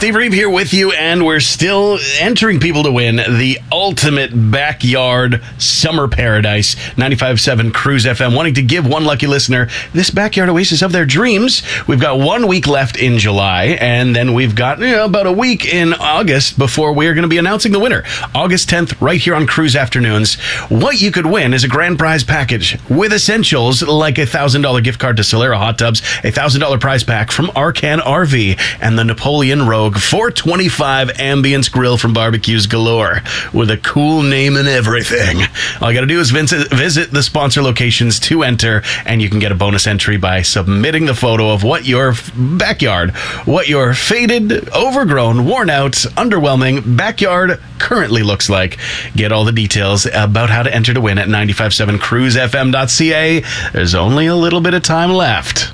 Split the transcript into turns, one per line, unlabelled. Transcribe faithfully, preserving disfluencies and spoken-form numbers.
Steve Reeve here with you, and we're still entering people to win the ultimate backyard summer paradise. ninety-five point seven Cruise F M, wanting to give one lucky listener this backyard oasis of their dreams. We've got one week left in July, and then we've got you know, about a week in August before we're going to be announcing the winner. August tenth, right here on Cruise Afternoons. What you could win is a grand prize package with essentials like a one thousand dollars gift card to Solera Hot Tubs, a one thousand dollars prize pack from Arcan R V, and the Napoleon Rogue four twenty-five Ambience Grill from Barbecues Galore, with a cool name and everything. All you got to do is visit, visit the sponsor locations to enter, and you can get a bonus entry by submitting the photo of what your backyard, what your faded, overgrown, worn out, underwhelming backyard currently looks like. Get all the details about how to enter to win at nine five seven cruise f m dot c a. There's only a little bit of time left.